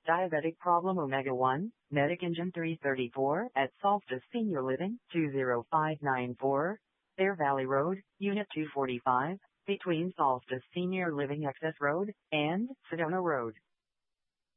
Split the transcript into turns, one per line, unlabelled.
Diabetic Problem Omega 1, Medic Engine 334 at Solstice Senior Living, 20594, Bear Valley Road, Unit 245, between Solstice Senior Living Access Road and Sedona Road.